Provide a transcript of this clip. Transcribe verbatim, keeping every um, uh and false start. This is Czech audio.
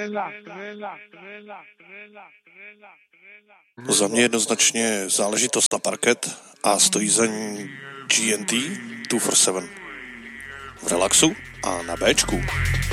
Za mě jednoznačně záležitost na parket a stojí za ní G N T dvacet čtyři sedm. V relaxu a na Bčku.